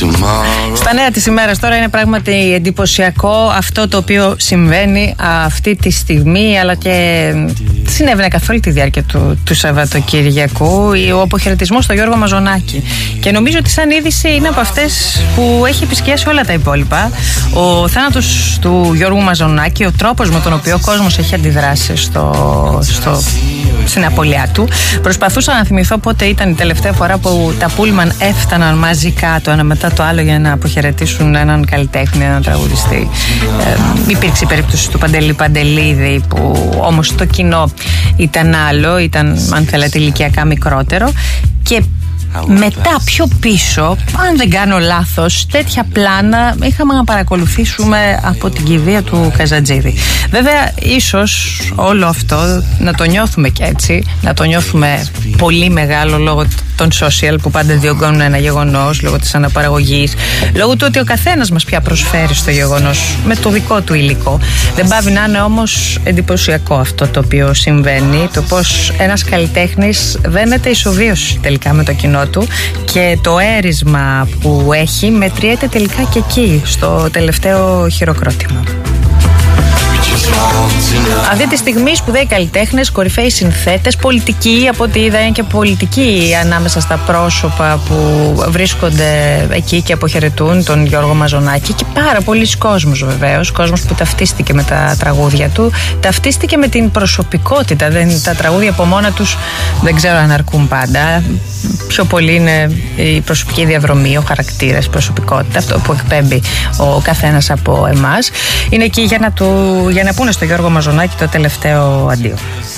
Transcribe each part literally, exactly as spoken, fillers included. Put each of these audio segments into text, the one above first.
Στα νέα της ημέρας τώρα είναι πράγματι εντυπωσιακό αυτό το οποίο συμβαίνει αυτή τη στιγμή, αλλά και συνέβαινε καθ' όλη τη διάρκεια του, του Σαββατοκυριακού, ο αποχαιρετισμός στο Γιώργο Μαζονάκη. Και νομίζω ότι σαν είδηση είναι από αυτές που έχει επισκιάσει όλα τα υπόλοιπα. Ο θάνατος του Γιώργου Μαζονάκη, ο τρόπος με τον οποίο ο κόσμος έχει αντιδράσει στο, στο, στην απώλειά του. Προσπαθούσα να θυμηθώ πότε ήταν η τελευταία φορά που τα πούλμαν έφταναν μαζικά το ένα μετά το άλλο για να αποχαιρετήσουν έναν καλλιτέχνη, έναν τραγουδιστή. Ε, υπήρξε η περίπτωση του Παντελή Παντελίδη, που όμως το κοινό ήταν άλλο, ήταν αν θέλετε ηλικιακά μικρότερο. Και μετά πιο πίσω, αν δεν κάνω λάθος, τέτοια πλάνα είχαμε να παρακολουθήσουμε από την κηδεία του Καζατζίδη. Βέβαια, ίσως όλο αυτό να το νιώθουμε και έτσι, να το νιώθουμε πολύ μεγάλο λόγω των social που πάντα διωγγώνουν ένα γεγονός, λόγω της αναπαραγωγής, λόγω του ότι ο καθένας μας πια προσφέρει στο γεγονός με το δικό του υλικό. Δεν πάβει να είναι όμως εντυπωσιακό αυτό το οποίο συμβαίνει, το πως ένας καλλιτέχνης δένεται ισοβίωση τελικά με το κοινό του και το έρισμα που έχει μετριέται τελικά και εκεί, στο τελευταίο χειροκρότημα. Αυτή τη στιγμή σπουδαίοι καλλιτέχνες, κορυφαίοι συνθέτες, πολιτικοί, από ό,τι είδα είναι και πολιτικοί ανάμεσα στα πρόσωπα που βρίσκονται εκεί και αποχαιρετούν τον Γιώργο Μαζονάκη, και πάρα πολλοί κόσμος βεβαίως, κόσμος που ταυτίστηκε με τα τραγούδια του, ταυτίστηκε με την προσωπικότητα. Δεν, τα τραγούδια από μόνα τους δεν ξέρω αν αρκούν πάντα. Πιο πολύ είναι η προσωπική διαδρομή, ο χαρακτήρας, η προσωπικότητα, αυτό που εκπέμπει ο καθένας από εμάς. Είναι εκεί για να, του, για να πούνε στο Γιώργο Μαζονάκη το τελευταίο αντίο.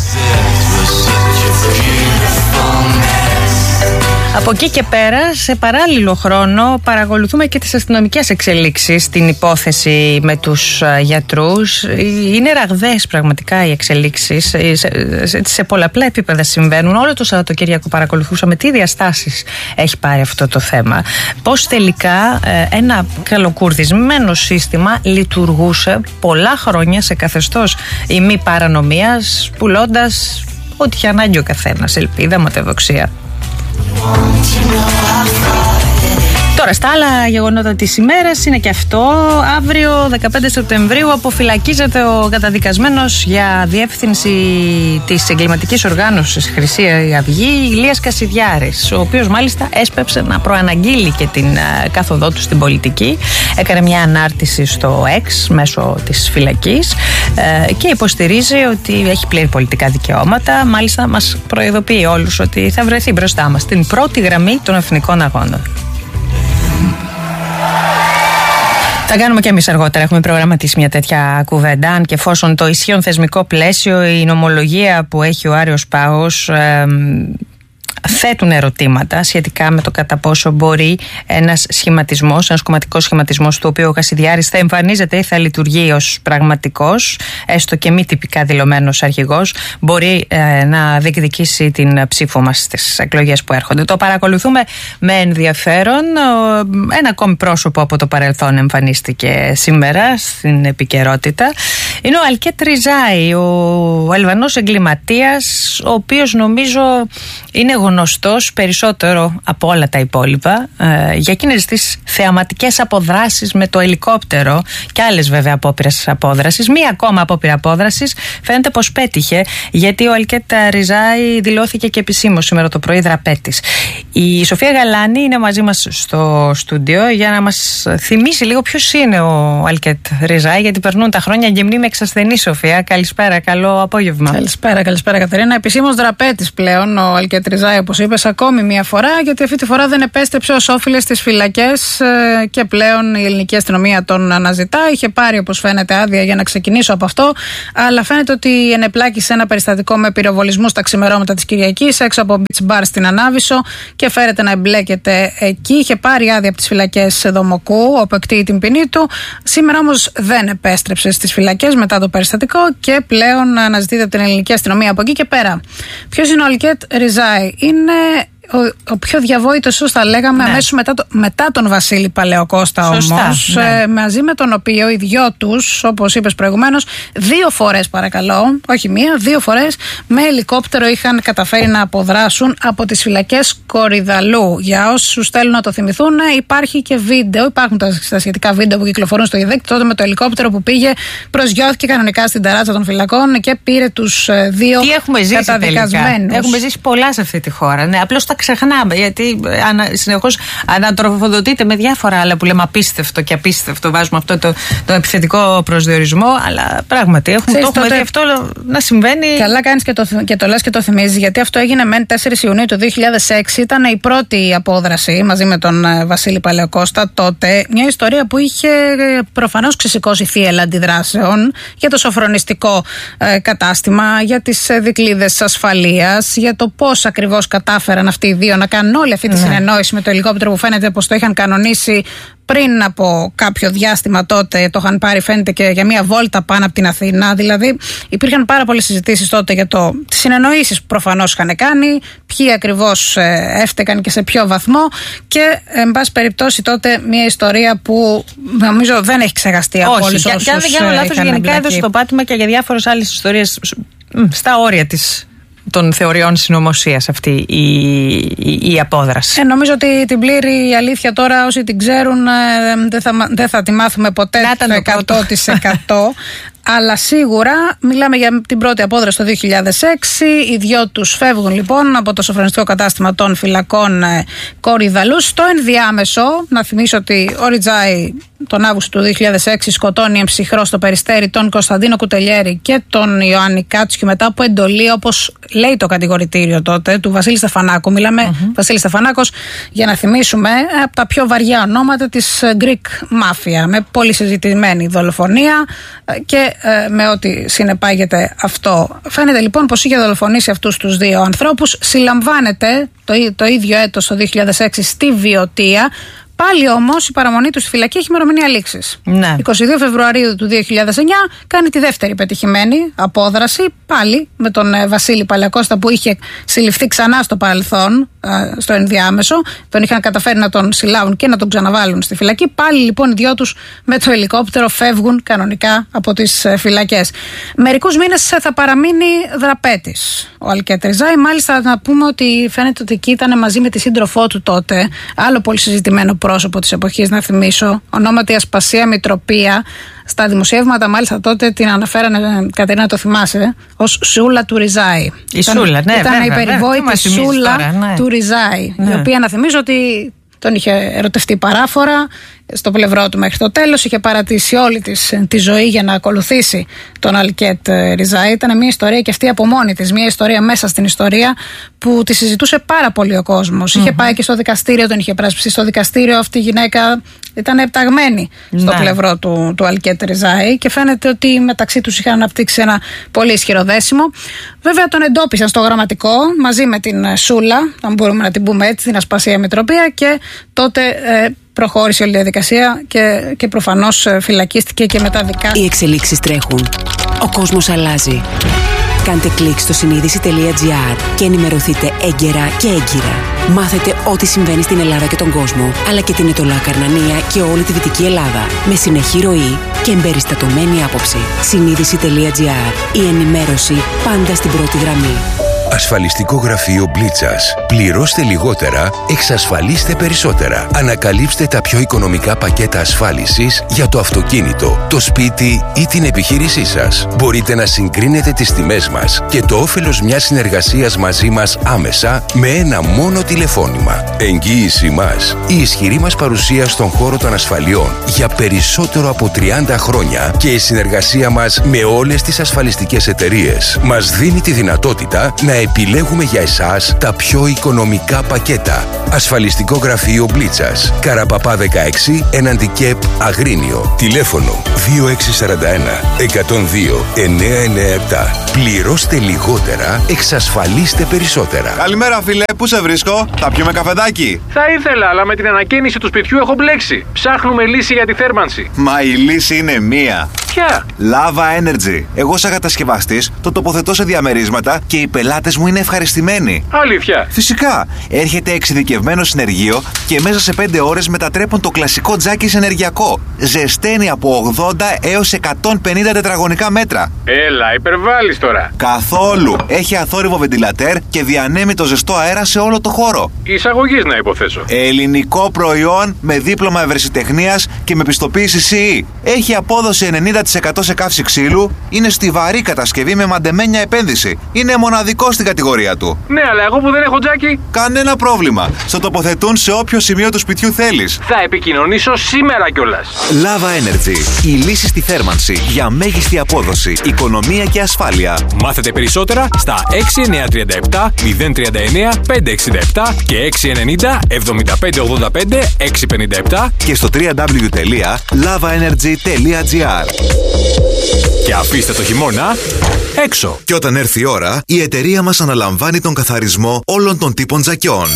Από εκεί και πέρα, σε παράλληλο χρόνο, παρακολουθούμε και τις αστυνομικές εξελίξεις στην υπόθεση με τους γιατρούς. Είναι ραγδαίες πραγματικά οι εξελίξεις, σε, σε, σε πολλαπλά επίπεδα συμβαίνουν. Όλο το Σαββατοκύριακο παρακολουθούσαμε τι διαστάσεις έχει πάρει αυτό το θέμα. Πώς τελικά ένα καλοκουρδισμένο σύστημα λειτουργούσε πολλά χρόνια σε καθεστώς ημί παρανομίας, πουλώντας ό,τι είχε ανάγκη ο καθένας, ελπίδα, ματαιοδοξία. Τώρα, στα άλλα γεγονότα της ημέρας είναι και αυτό. Αύριο, δεκαπέντε Σεπτεμβρίου, αποφυλακίζεται ο καταδικασμένος για διεύθυνση της εγκληματικής οργάνωσης Χρυσή Αυγή, Ηλίας Κασιδιάρης, ο οποίος μάλιστα έσπευσε να προαναγγείλει και την κάθοδό του στην πολιτική. Έκανε μια ανάρτηση στο X μέσω της φυλακής και υποστηρίζει ότι έχει πλήρη πολιτικά δικαιώματα. Μάλιστα μας προειδοποιεί όλους ότι θα βρεθεί μπροστά μας στην πρώτη γραμμή των εθνικών αγώνων. Θα κάνουμε και εμείς αργότερα. Έχουμε προγραμματίσει μια τέτοια κουβέντα. Αν και εφόσον το ισχύον θεσμικό πλαίσιο, η νομολογία που έχει ο Άριος Πάγος ε, θέτουν ερωτήματα σχετικά με το κατά πόσο μπορεί ένας σχηματισμός, ένας κομματικός σχηματισμός, του οποίου ο Κασιδιάρης θα εμφανίζεται ή θα λειτουργεί ως πραγματικός, έστω και μη τυπικά δηλωμένος αρχηγός, μπορεί ε, να διεκδικήσει την ψήφο μας στις εκλογές που έρχονται. Το παρακολουθούμε με ενδιαφέρον. Ένα ακόμη πρόσωπο από το παρελθόν εμφανίστηκε σήμερα στην επικαιρότητα. Είναι ο Αλκέτ Ριζάη, ο Αλβανός εγκληματίας, ο οποίος νομίζω είναι γνωστός περισσότερο από όλα τα υπόλοιπα ε, για εκείνες τις θεαματικές αποδράσεις με το ελικόπτερο και άλλες βέβαια απόπειρες απόδρασης. Μία ακόμα απόπειρα απόδρασης φαίνεται πως πέτυχε, γιατί ο Αλκέτ Ριζάη δηλώθηκε και επισήμως σήμερα το πρωί δραπέτης. Η Σοφία Γαλάνη είναι μαζί μας στο στούντιο για να μας θυμίσει λίγο ποιος είναι ο Αλκέτ Ριζάη, γιατί περνούν τα χρόνια και μνήμη εξασθενή. Σοφία, καλησπέρα, καλό απόγευμα. Καλησπέρα, καλησπέρα Κατερίνα. Επισήμως δραπέτης πλέον ο Αλκέτ Ριζάη, όπως είπες, ακόμη μία φορά, γιατί αυτή τη φορά δεν επέστρεψε ως όφιλες στις φυλακές και πλέον η ελληνική αστυνομία τον αναζητά. Είχε πάρει, όπως φαίνεται, άδεια για να ξεκινήσω από αυτό, αλλά φαίνεται ότι ενεπλάκη σε ένα περιστατικό με πυροβολισμούς τα ξημερώματα της Κυριακής έξω από beach bar στην Ανάβησο και φέρεται να εμπλέκεται εκεί. Είχε πάρει άδεια από τις φυλακές Δομοκού, όπου εκτείει την ποινή του. Σήμερα όμως δεν επέστρεψε στις φυλακές μετά το περιστατικό και πλέον αναζητείται από την ελληνική αστυνομία από εκεί και πέρα. Ποιος είναι ο Αλκέτ Ριζάη? Είναι ο, ο πιο διαβόητος, ίσως θα λέγαμε, ναι. αμέσως μετά, το, μετά τον Βασίλη Παλαιοκώστα. Όμως, ναι. ε, μαζί με τον οποίο οι δυο τους, όπως είπες προηγουμένως, δύο φορές παρακαλώ, όχι μία, δύο φορές με ελικόπτερο είχαν καταφέρει να αποδράσουν από τις φυλακές Κορυδαλλού. Για όσους θέλουν να το θυμηθούν, υπάρχει και βίντεο, υπάρχουν τα, τα σχετικά βίντεο που κυκλοφορούν στο διαδίκτυο, τότε με το ελικόπτερο που πήγε, προσγειώθηκε κανονικά στην ταράτσα των φυλακών και πήρε τους δύο καταδικασμένους. Έχουμε ζήσει πολλά σε αυτή τη χώρα. Ναι, απλώς τα ξεχνάμε, γιατί ανα, συνεχώς ανατροφοδοτείται με διάφορα άλλα που λέμε απίστευτο και απίστευτο. Βάζουμε αυτό το, το επιθετικό προσδιορισμό, αλλά πράγματι έχουμε, Ξέρεις, το έχουμε δει αυτό να συμβαίνει. Καλά κάνεις και το, και το λες και το θυμίζεις, γιατί αυτό έγινε μεν τέσσερις Ιουνίου του δύο χιλιάδες έξι. Ήταν η πρώτη απόδραση μαζί με τον Βασίλη Παλαιοκώστα τότε. Μια ιστορία που είχε προφανώς ξεσηκώσει θύελλα αντιδράσεων για το σοφρονιστικό ε, κατάστημα, για τις ε, δικλείδες ασφαλείας, για το πώς ακριβώς κατάφεραν αυτοί οι δύο να κάνουν όλη αυτή τη ναι. συνεννόηση με το ελικόπτερο που φαίνεται πως το είχαν κανονίσει πριν από κάποιο διάστημα τότε. Το είχαν πάρει, φαίνεται, και για μια βόλτα πάνω από την Αθήνα. Δηλαδή, υπήρχαν πάρα πολλές συζητήσεις τότε για το, τις συνεννοήσεις που προφανώς είχαν κάνει, ποιοι ακριβώς ε, έφτεκαν και σε ποιο βαθμό. Και, εν πάση περιπτώσει, τότε μια ιστορία που νομίζω δεν έχει ξεχαστεί από όλους όσους και αν δεν κάνω λάθος, γενικά έδωσε το πάτημα και για διάφορες άλλες ιστορίες στα όρια της. Των θεωριών συνωμοσίας αυτή η, η, η απόδραση. Ε, νομίζω ότι την πλήρη αλήθεια τώρα όσοι την ξέρουν ε, δεν θα, δεν θα τη μάθουμε ποτέ το εκατό τοις εκατό. Αλλά σίγουρα μιλάμε για την πρώτη απόδραση το δύο χιλιάδες έξι. Οι δυο τους φεύγουν λοιπόν από το σοφρονιστικό κατάστημα των φυλακών ε, Κορυδαλλού. Στο ενδιάμεσο, να θυμίσω ότι ο Ριτζάη τον Αύγουστο του δύο χιλιάδες έξι σκοτώνει εμψυχρό στο Περιστέρι τον Κωνσταντίνο Κουτελιέρη και τον Ιωάννη Κάτσιου μετά από εντολή, όπως λέει το κατηγορητήριο τότε, του Βασίλη Στεφανάκου. Μιλάμε mm-hmm. Βασίλη Στεφανάκος, για να θυμίσουμε, από τα πιο βαριά ονόματα της Greek Mafia, με πολύ συζητημένη δολοφονία και ε, με ό,τι συνεπάγεται αυτό. Φαίνεται λοιπόν πως είχε δολοφονήσει αυτούς τους δύο ανθρώπους. Συλλαμβάνεται το, το ίδιο έτος, το δύο χιλιάδες έξι, στη Βιωτία. Πάλι όμως η παραμονή του στη φυλακή έχει ημερομηνία λήξης. Ναι. εικοστή δεύτερη Φεβρουαρίου του δύο χιλιάδες εννιά κάνει τη δεύτερη πετυχημένη απόδραση, πάλι με τον ε, Βασίλη Παλαιοκώστα, που είχε συλληφθεί ξανά στο παρελθόν, ε, στο ενδιάμεσο. Τον είχαν καταφέρει να τον συλλάβουν και να τον ξαναβάλουν στη φυλακή. Πάλι λοιπόν οι δυο τους με το ελικόπτερο φεύγουν κανονικά από τις ε, φυλακές. Μερικούς μήνες ε, θα παραμείνει δραπέτης ο Αλκέτ Ριζάη. Μάλιστα να πούμε ότι φαίνεται ότι εκεί ήταν μαζί με τη σύντροφό του τότε, άλλο πολύ συζητημένο πρόσωπο της εποχής, να θυμίσω, ονόματι Ασπασία Μητροπία. Στα δημοσιεύματα μάλιστα τότε την αναφέρανε, Κατερίνα, το θυμάσαι, ως Σούλα του Ριζάη. Η ήταν, Σούλα, ναι, ήταν βέβαια, η περιβόητη Σούλα τώρα, ναι. του Ριζάη, ναι. η οποία να θυμίζω ότι τον είχε ερωτευτεί παράφορα στο πλευρό του μέχρι το τέλος, είχε παρατήσει όλη της τη ζωή για να ακολουθήσει τον Αλκέτ Ριζάη. Ήταν μια ιστορία και αυτή από μόνη της, μια ιστορία μέσα στην ιστορία που τη συζητούσε πάρα πολύ ο κόσμος. Mm-hmm. Είχε πάει και στο δικαστήριο, τον είχε πράσπισει στο δικαστήριο. Αυτή η γυναίκα ήταν επταγμένη στο ναι. πλευρό του, του Αλκέτ Ριζάη και φαίνεται ότι μεταξύ τους είχαν αναπτύξει ένα πολύ ισχυρό δέσιμο. Βέβαια τον εντόπισαν στο γραμματικό μαζί με την Σούλα, αν μπορούμε να την πούμε έτσι, την Ασπασία Μητροπία, και τότε ε, προχώρησε όλη η διαδικασία και, και προφανώς φυλακίστηκε και μεταδικάστηκε. Οι εξελίξεις τρέχουν. Ο κόσμος αλλάζει. Κάντε κλικ στο συνείδηση τελεία τζι άρ και ενημερωθείτε έγκαιρα και έγκυρα. Μάθετε ό,τι συμβαίνει στην Ελλάδα και τον κόσμο, αλλά και την Ετωλά Καρνανία και όλη τη Δυτική Ελλάδα, με συνεχή ροή και εμπεριστατωμένη άποψη. συνείδηση τελεία τζι άρ. Η ενημέρωση πάντα στην πρώτη γραμμή. Ασφαλιστικό γραφείο Μπλίτσας. Πληρώστε λιγότερα, εξασφαλίστε περισσότερα. Ανακαλύψτε τα πιο οικονομικά πακέτα ασφάλισης για το αυτοκίνητο, το σπίτι ή την επιχείρησή σας. Μπορείτε να συγκρίνετε τις τιμές μας και το όφελος μιας συνεργασίας μαζί μας άμεσα με ένα μόνο τηλεφώνημα. Εγγύηση μας. Η ισχυρή μας παρουσία στον χώρο των ασφαλιών για περισσότερο από τριάντα χρόνια και η συνεργασία μας με όλες τις ασφαλιστικές εταιρείες μας δίνει τη δυνατότητα να επιλέγουμε για εσάς τα πιο οικονομικά πακέτα. Ασφαλιστικό γραφείο Μπλίτσας. Καραπαπά δεκαέξι, έναντι ΚΕΠ Αγρίνιο. Τηλέφωνο δύο έξι τέσσερα ένα εκατόν δύο εννιακόσια ενενήντα επτά. Πληρώστε λιγότερα, εξασφαλίστε περισσότερα. Καλημέρα φίλε, πού σε βρίσκω? Θα πιούμε καφεδάκι? Θα ήθελα, αλλά με την ανακαίνιση του σπιτιού έχω μπλέξει. Ψάχνουμε λύση για τη θέρμανση. Μα η λύση είναι μία. Ποια? Lava Energy. Εγώ σαν κατασκευαστής το τοποθετώ σε διαμερίσματα και οι πελάτες πελάτες μου είναι ευχαριστημένοι. Αλήθεια. Φυσικά. Έρχεται εξειδικευμένο συνεργείο και μέσα σε πέντε ώρες μετατρέπουν το κλασικό τζάκι σε ενεργειακό. Ζεσταίνει από ογδόντα έως εκατόν πενήντα τετραγωνικά μέτρα. Έλα, υπερβάλλεις τώρα. Καθόλου. Έχει αθόρυβο βεντιλατέρ και διανέμει το ζεστό αέρα σε όλο το χώρο. Εισαγωγής να υποθέσω. Ελληνικό προϊόν με δίπλωμα ευρεσιτεχνίας και με πιστοποίηση σι ι. Έχει απόδοση ενενήντα τοις εκατό σε καύση ξύλου. Είναι στιβαρή κατασκευή με μαντεμένια επένδυση. Είναι μοναδικό στην κατηγορία του. Ναι, αλλά εγώ που δεν έχω τζάκι. Κανένα πρόβλημα. Στο τοποθετούν σε όποιο σημείο του σπιτιού θέλεις. Θα επικοινωνήσω σήμερα κιόλας. Lava Energy. Η λύση στη θέρμανση για μέγιστη απόδοση, οικονομία και ασφάλεια. Μάθετε περισσότερα στα έξι εννιά τρία επτά μηδέν τρία εννιά πέντε έξι επτά και έξι ενενήντα εβδομήντα πέντε ογδόντα πέντε έξι πενήντα επτά και στο double-u double-u double-u τελεία lava energy τελεία gr. Και αφήστε το χειμώνα έξω. Και όταν έρθει η ώρα, η εταιρεία μας αναλαμβάνει τον καθαρισμό όλων των τύπων τζακιών.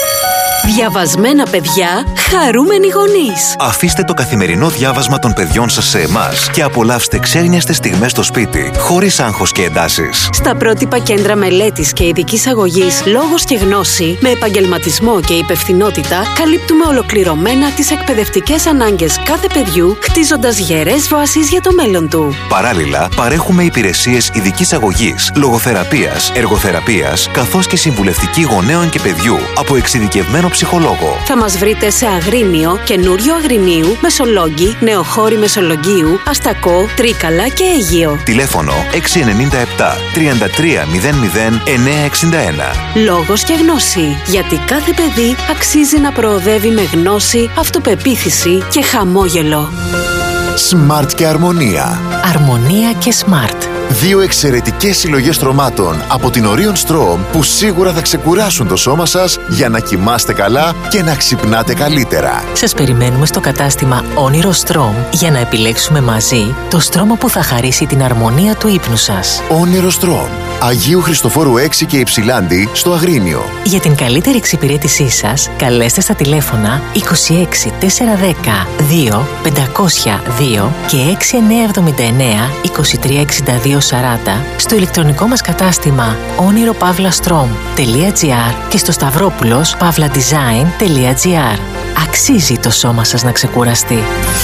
Διαβασμένα παιδιά, χαρούμενοι γονείς. Αφήστε το καθημερινό διάβασμα των παιδιών σας σε εμάς και απολαύστε ξένιαστες στιγμές στο σπίτι, χωρίς άγχος και εντάσεις. Στα πρότυπα κέντρα μελέτης και ειδικής αγωγής Λόγος και Γνώση, με επαγγελματισμό και υπευθυνότητα, καλύπτουμε ολοκληρωμένα τις εκπαιδευτικές ανάγκες κάθε παιδιού, χτίζοντας γερές βάσεις για το μέλλον του. Παράλληλα, παρέχουμε υπηρεσίες ειδικής αγωγής, λογοθεραπείας, εργοθεραπείας, καθώς και συμβουλευτική γονέων και παιδιού από εξειδικευμένο ψυχολόγο. Θα μας βρείτε σε Αγρίνιο, Καινούριο Αγρινίου, Μεσολόγγι, Νεοχώρη Μεσολογγίου, Αστακό, Τρίκαλα και Αίγυο. Τηλέφωνο έξι εννιά επτά τριάντα τρία μηδέν μηδέν εννιά εξήντα ένα. Λόγος και Γνώση. Γιατί κάθε παιδί αξίζει να προοδεύει με γνώση, αυτοπεποίθηση και χαμόγελο. Smart και Αρμονία. Αρμονία και Smart. Δύο εξαιρετικές συλλογές στρωμάτων από την Orion Strom που σίγουρα θα ξεκουράσουν το σώμα σας για να κοιμάστε καλά και να ξυπνάτε καλύτερα. Σας περιμένουμε στο κατάστημα Όνειρο Strom για να επιλέξουμε μαζί το στρώμα που θα χαρίσει την αρμονία του ύπνου σας. Όνειρο Strom. Αγίου Χριστοφόρου έξι και Υψηλάντη στο Αγρίνιο. Για την καλύτερη εξυπηρέτησή σας, καλέστε στα τηλέφωνα είκοσι έξι τετρακόσια δέκα δύο πεντακόσια δύο και έξι εννιά εβδομήντα εννιά είκοσι τρία εξήντα δύο σαράντα στο ηλεκτρονικό μας κατάστημα όνειρο παύλα στρομ τελεία τζι άρ και στο σταυρόπουλος παύλα design τελεία τζι άρ. Αξίζει το σώμα σας να ξεκουραστεί.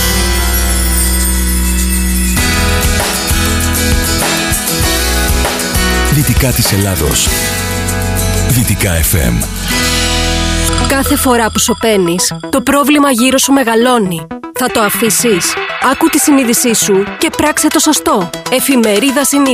Δυτικά της Ελλάδος. Δυτικά εφ εμ. Κάθε φορά που σωπαίνεις, το πρόβλημα γύρω σου μεγαλώνει. Θα το αφήσεις? Άκου τη συνείδησή σου και πράξε το σωστό. Εφημερίδα Συνείδηση.